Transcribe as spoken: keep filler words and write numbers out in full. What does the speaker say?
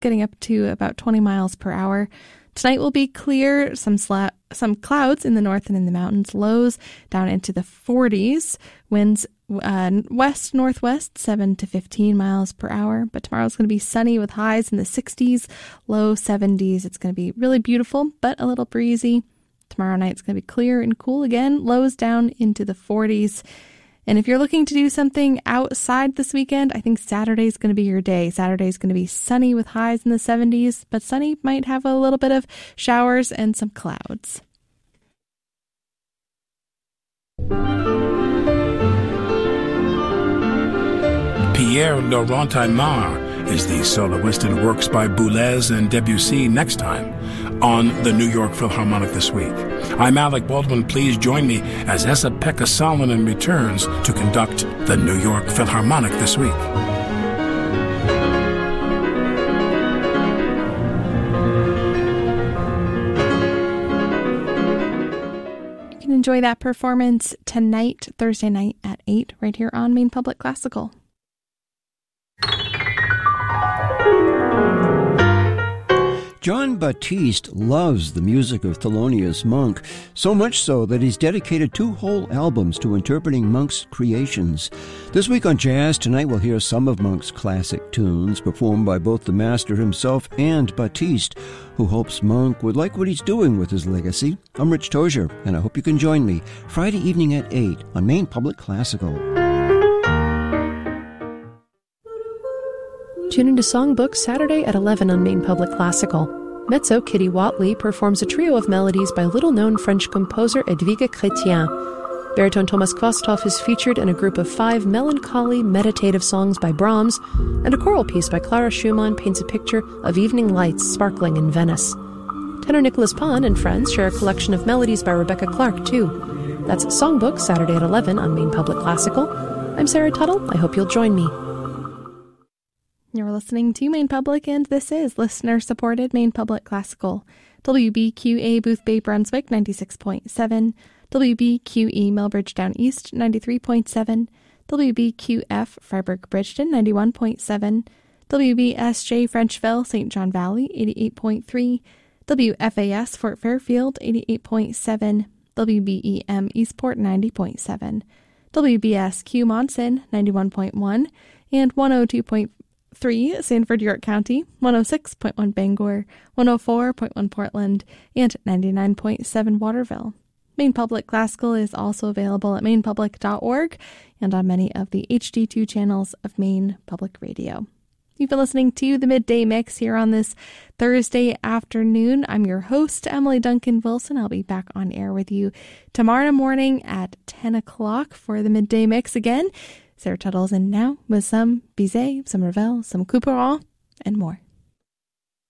getting up to about twenty miles per hour. Tonight will be clear, some sla- some clouds in the north and in the mountains, lows down into the forties, winds uh, west-northwest, seven to fifteen miles per hour. But tomorrow's going to be sunny with highs in the sixties, low seventies. It's going to be really beautiful, but a little breezy. Tomorrow night's going to be clear and cool again, lows down into the forties. And if you're looking to do something outside this weekend, I think Saturday's going to be your day. Saturday's going to be sunny with highs in the seventies, but sunny might have a little bit of showers and some clouds. Pierre Laurent Aymar is the soloist and works by Boulez and Debussy next time on the New York Philharmonic This Week. I'm Alec Baldwin. Please join me as Esa-Pekka Salonen returns to conduct the New York Philharmonic This Week. You can enjoy that performance tonight, Thursday night at eight, right here on Maine Public Classical. Jon Batiste loves the music of Thelonious Monk, so much so that he's dedicated two whole albums to interpreting Monk's creations. This week on Jazz Tonight, we'll hear some of Monk's classic tunes performed by both the master himself and Batiste, who hopes Monk would like what he's doing with his legacy. I'm Rich Tozier, and I hope you can join me Friday evening at eight on Maine Public Classical. Tune into Songbook Saturday at eleven on Maine Public Classical. Mezzo Kitty Watley performs a trio of melodies by little-known French composer Edwige Chrétien. Baritone Thomas Kvostov is featured in a group of five melancholy, meditative songs by Brahms, and a choral piece by Clara Schumann paints a picture of evening lights sparkling in Venice. Tenor Nicholas Pahn and friends share a collection of melodies by Rebecca Clark, too. That's Songbook Saturday at eleven on Maine Public Classical. I'm Sarah Tuttle. I hope you'll join me. You're listening to Maine Public, and this is listener-supported Maine Public Classical. W B Q A Booth Bay Brunswick, ninety-six point seven. W B Q E Melbridge Down East, ninety-three point seven. W B Q F Freiburg Bridgeton, ninety-one point seven. W B S J Frenchville, Saint John Valley, eighty-eight point three. W F A S Fort Fairfield, eighty-eight point seven. W B E M Eastport, ninety point seven. W B S Q Monson, ninety-one point one. And one oh two point three Sanford, York County, one oh six point one Bangor, one oh four point one Portland, and ninety-nine point seven Waterville. Maine Public Classical is also available at maine public dot org and on many of the H D two channels of Maine Public Radio. You've been listening to the Midday Mix here on this Thursday afternoon. I'm your host, Emily Duncan Wilson. I'll be back on air with you tomorrow morning at ten o'clock for the Midday Mix again. Sarah Tuttle's in now with some Bizet, some Ravel, some Couperin, and more.